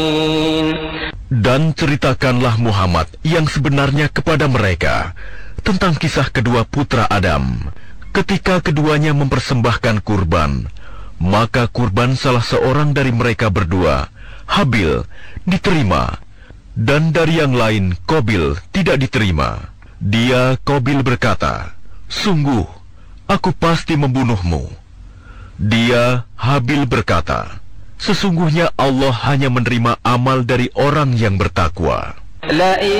Dan ceritakanlah Muhammad yang sebenarnya kepada mereka tentang kisah kedua putra Adam. Ketika keduanya mempersembahkan kurban, maka kurban salah seorang dari mereka berdua, Habil, diterima, dan dari yang lain, Qabil, tidak diterima. Dia, Qabil, berkata, "Sungguh, aku pasti membunuhmu." Dia, Habil, berkata, "Sesungguhnya Allah hanya menerima amal dari orang yang bertakwa."